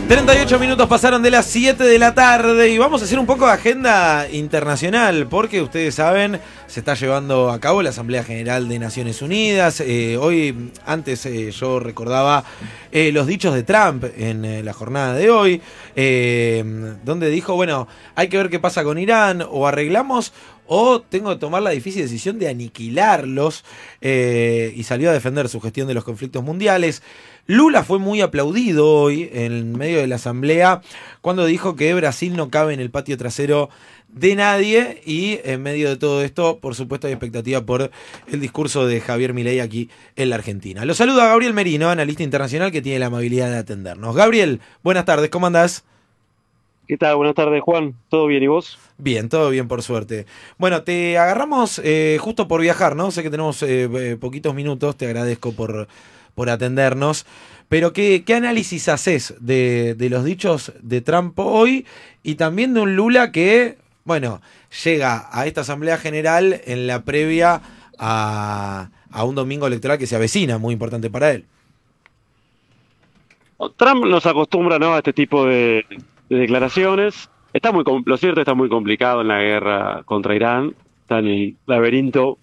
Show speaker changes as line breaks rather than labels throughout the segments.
38 minutos pasaron de las 7 de la tarde y vamos a hacer un poco de agenda internacional porque ustedes saben, se está llevando a cabo la Asamblea General de Naciones Unidas. Hoy, antes yo recordaba los dichos de Trump en la jornada de hoy, donde dijo, bueno, hay que ver qué pasa con Irán, o arreglamos o tengo que tomar la difícil decisión de aniquilarlos, y salió a defender su gestión de los conflictos mundiales. Lula fue muy aplaudido hoy en medio de la asamblea cuando dijo que Brasil no cabe en el patio trasero de nadie, y en medio de todo esto, por supuesto, hay expectativa por el discurso de Javier Milei aquí en la Argentina. Lo saluda Gabriel Merino, analista internacional que tiene la amabilidad de atendernos. Gabriel, buenas tardes, ¿cómo andás?
¿Qué tal? Buenas tardes, Juan. ¿Todo bien y vos?
Bien, todo bien, por suerte. Bueno, te agarramos justo por viajar, ¿no? Sé que tenemos poquitos minutos, te agradezco por atendernos, pero ¿qué análisis haces de los dichos de Trump hoy y también de un Lula que, bueno, llega a esta Asamblea General en la previa a un domingo electoral que se avecina, muy importante para él?
Trump nos acostumbra, ¿no?, a este tipo de declaraciones. Lo cierto, está muy complicado en la guerra contra Irán. Está en el laberinto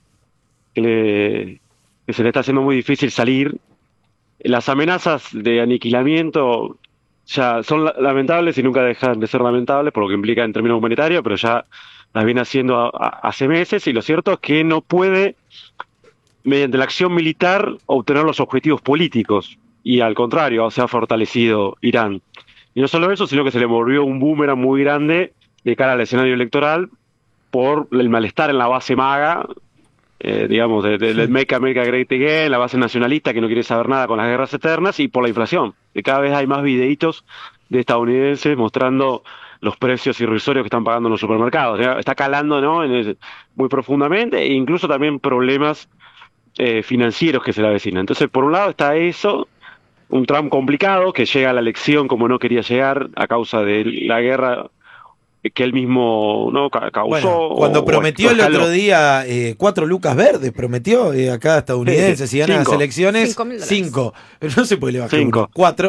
que se le está haciendo muy difícil salir. Las amenazas de aniquilamiento ya son lamentables y nunca dejan de ser lamentables por lo que implica en términos humanitarios, pero ya las viene haciendo hace meses, y lo cierto es que no puede, mediante la acción militar, obtener los objetivos políticos, y al contrario, se ha fortalecido Irán. Y no solo eso, sino que se le volvió un boomerang muy grande de cara al escenario electoral por el malestar en la base MAGA, digamos, del Make America Great Again, la base nacionalista que no quiere saber nada con las guerras eternas, y por la inflación, que cada vez hay más videitos de estadounidenses mostrando los precios irrisorios que están pagando en los supermercados. Está calando, ¿no?, muy profundamente, e incluso también problemas financieros que se le avecinan. Entonces, por un lado está eso, un Trump complicado que llega a la elección como no quería llegar a causa de la guerra que él mismo, ¿no?, causó.
Bueno, cuando prometió el otro día 4 lucas verdes, prometió acá estadounidenses, si ganan las elecciones,
$5.000.
5. No se puede bajar
5.
4.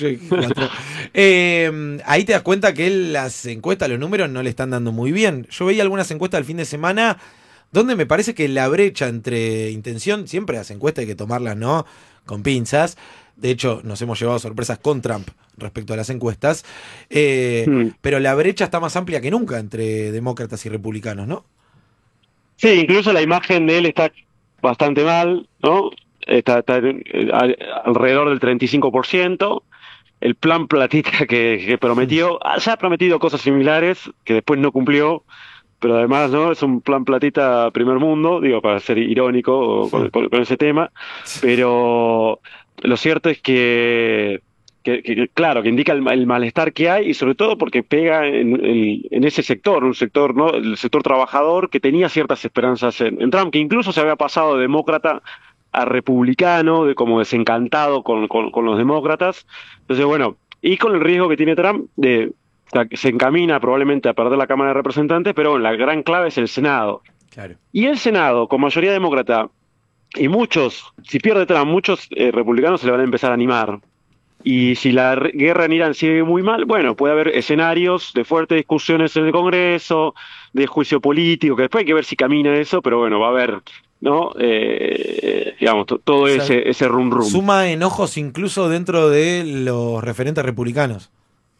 Ahí te das cuenta que las encuestas, los números no le están dando muy bien. Yo veía algunas encuestas el fin de semana donde me parece que la brecha entre intención, siempre las encuestas hay que tomarlas, ¿no?, con pinzas. De hecho, nos hemos llevado sorpresas con Trump respecto a las encuestas. Pero la brecha está más amplia que nunca entre demócratas y republicanos, ¿no?
Sí, incluso la imagen de él está bastante mal, ¿no? Está alrededor del 35%. El plan platita que prometió, ya ha prometido cosas similares que después no cumplió, pero además, ¿no?, es un plan platita primer mundo, digo, para ser irónico con ese tema, pero lo cierto es claro, que indica el malestar que hay, y sobre todo porque pega en ese sector, un sector, ¿no?, el sector trabajador, que tenía ciertas esperanzas en Trump, que incluso se había pasado de demócrata a republicano, como desencantado con los demócratas. Entonces, bueno, y con el riesgo que tiene Trump o sea, que se encamina probablemente a perder la Cámara de Representantes, pero la gran clave es el Senado.
Claro.
Y el Senado, con mayoría demócrata, y si pierde Trump, muchos republicanos se le van a empezar a animar. Y si la guerra en Irán sigue muy mal, bueno, puede haber escenarios de fuertes discusiones en el Congreso, de juicio político, que después hay que ver si camina eso, pero bueno, va a haber, ¿no?, digamos, todo, o sea, ese rum rum.
Suma enojos incluso dentro de los referentes republicanos.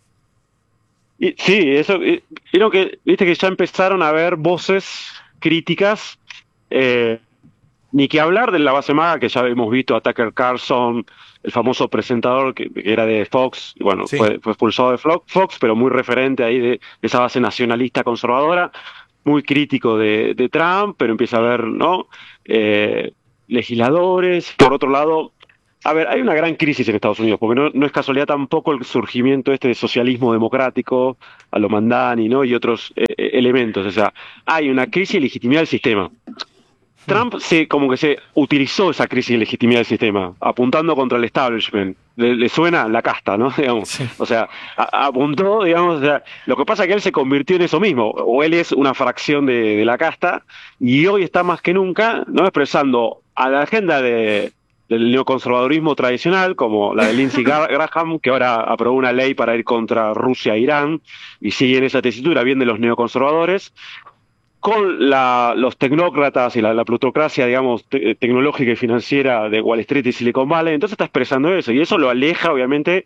Sí, eso, creo que, viste que ya empezaron a haber voces críticas, ni que hablar de la base MAGA, que ya hemos visto a Tucker Carlson, el famoso presentador que era de Fox, y bueno, sí, fue expulsado de Fox, pero muy referente ahí de esa base nacionalista conservadora, muy crítico de Trump, pero empieza a haber, ¿no?, legisladores. Por otro lado, a ver, hay una gran crisis en Estados Unidos, porque no es casualidad tampoco el surgimiento de socialismo democrático, a lo Mandani, ¿no?, y otros elementos. O sea, hay una crisis de legitimidad del sistema. Trump como que se utilizó esa crisis de legitimidad del sistema, apuntando contra el establishment. Le suena la casta, ¿no? Digamos. Sí. O sea, apuntó, digamos, o sea, lo que pasa es que él se convirtió en eso mismo, o él es una fracción de la casta, y hoy está más que nunca, ¿no?, expresando a la agenda de del neoconservadurismo tradicional, como la de Lindsey Graham, que ahora aprobó una ley para ir contra Rusia e Irán, y sigue en esa tesitura, bien de los neoconservadores, con los tecnócratas y la plutocracia, digamos, tecnológica y financiera de Wall Street y Silicon Valley. Entonces está expresando eso, y eso lo aleja, obviamente,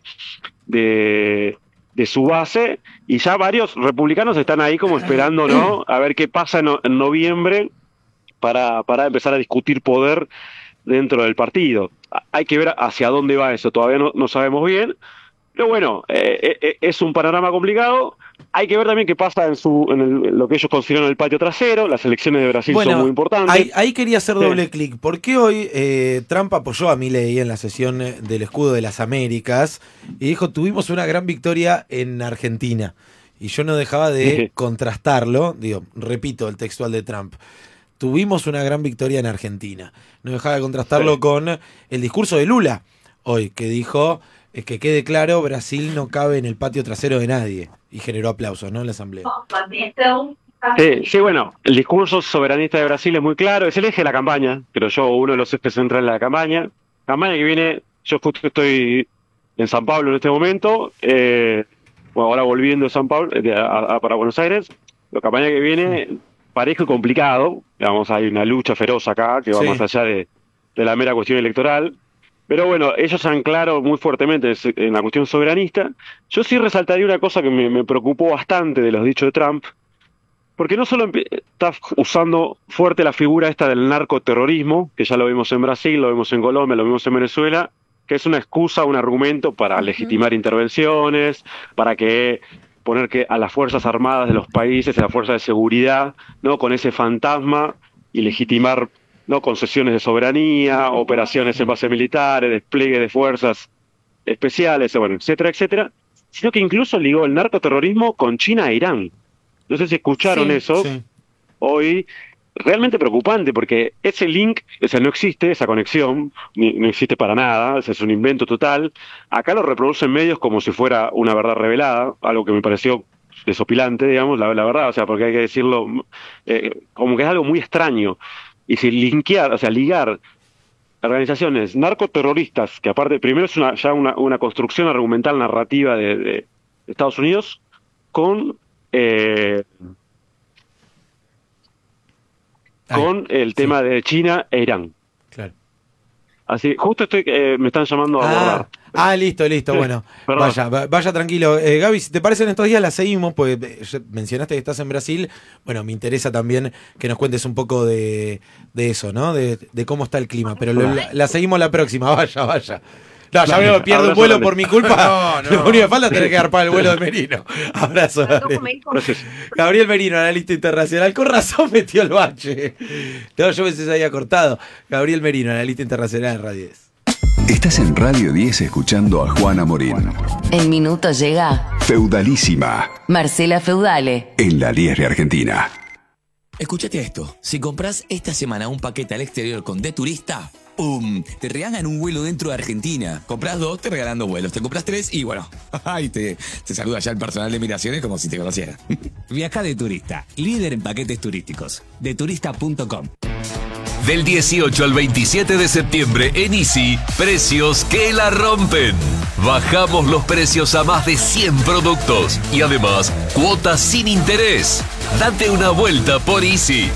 de su base, y ya varios republicanos están ahí como esperando, ¿no? A ver qué pasa en noviembre para empezar a discutir poder dentro del partido. Hay que ver hacia dónde va eso, todavía no sabemos bien, pero bueno, es un panorama complicado. Hay que ver también qué pasa en lo que ellos consideran el patio trasero. Las elecciones de Brasil son muy importantes.
Ahí quería hacer doble clic. ¿Por qué hoy Trump apoyó a Milei en la sesión del Escudo de las Américas y dijo, tuvimos una gran victoria en Argentina? Y yo no dejaba de contrastarlo, repito el textual de Trump. Tuvimos una gran victoria en Argentina. No dejaba de contrastarlo con el discurso de Lula hoy, que dijo, que quede claro, Brasil no cabe en el patio trasero de nadie. Y generó aplausos, ¿no? En la asamblea.
Sí, bueno, el discurso soberanista de Brasil es muy claro, es el eje de la campaña, pero yo, uno de los ejes centrales de la campaña. Campaña que viene, yo justo estoy en San Pablo en este momento, ahora volviendo de San Pablo para Buenos Aires. La campaña que viene parejo y complicado, digamos, hay una lucha feroz acá que va más allá de la mera cuestión electoral. Pero bueno, ellos han claro muy fuertemente en la cuestión soberanista. Yo sí resaltaría una cosa que me preocupó bastante de los dichos de Trump, porque no solo está usando fuerte la figura esta del narcoterrorismo, que ya lo vimos en Brasil, lo vimos en Colombia, lo vimos en Venezuela, que es una excusa, un argumento para legitimar intervenciones, para poner que a las Fuerzas Armadas de los países, a las fuerzas de seguridad, ¿no? Con ese fantasma y legitimar, ¿no? Concesiones de soberanía, operaciones en bases militares, despliegue de fuerzas especiales, bueno, etcétera, etcétera, sino que incluso ligó el narcoterrorismo con China e Irán. No sé si escucharon eso. Hoy, realmente preocupante, porque ese link, no existe, esa conexión, no existe para nada, es un invento total. Acá lo reproducen medios como si fuera una verdad revelada, algo que me pareció desopilante, digamos, la verdad, o sea, porque hay que decirlo, como que es algo muy extraño. Y si ligar organizaciones narcoterroristas, que aparte, primero es ya una construcción argumental narrativa de Estados Unidos, con el tema de China e Irán.
Claro.
Así, justo me están llamando a abordar.
Listo, bueno. Vaya tranquilo. Gaby, si te parece, en estos días la seguimos, porque mencionaste que estás en Brasil. Bueno, me interesa también que nos cuentes un poco de eso, ¿no? De cómo está el clima. Pero la seguimos la próxima, vaya. No, ya veo, pierdo un vuelo por mi culpa. No. Lo único que falta es tener que agarpar el vuelo de Merino. Abrazo. Gabriel Merino, analista internacional. Con razón metió el bache. No, yo pensé que se había cortado. Gabriel Merino, analista internacional de Radio 10.
Estás en Radio 10 escuchando a Juana Morín.
En minutos llega
Feudalísima.
Marcela Feudale.
En la 10 de Argentina.
Escúchate esto. Si compras esta semana un paquete al exterior con De Turista, ¡pum! Te regalan un vuelo dentro de Argentina. Compras 2, te regalan 2 vuelos. Te compras 3 y bueno, ay, te saluda ya el personal de migraciones como si te conociera.
Viaja De Turista, líder en paquetes turísticos. Deturista.com.
Del 18 al 27 de septiembre en Easy, precios que la rompen. Bajamos los precios a más de 100 productos y además cuotas sin interés. Date una vuelta por Easy.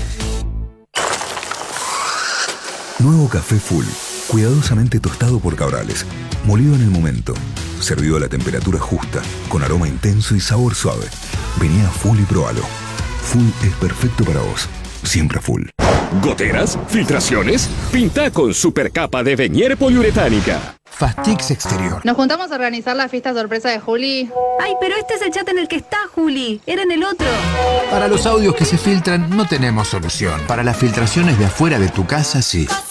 Nuevo café Full, cuidadosamente tostado por Cabrales, molido en el momento, servido a la temperatura justa, con aroma intenso y sabor suave. Vení a Full y probalo. Full es perfecto para vos, siempre Full.
¿Goteras? ¿Filtraciones? Pinta con supercapa de Venier poliuretánica.
Fastix Exterior.
Nos juntamos a organizar la fiesta sorpresa de Juli.
Ay, pero este es el chat en el que está Juli. Era en el otro.
Para los audios que se filtran no tenemos solución. Para las filtraciones de afuera de tu casa, sí.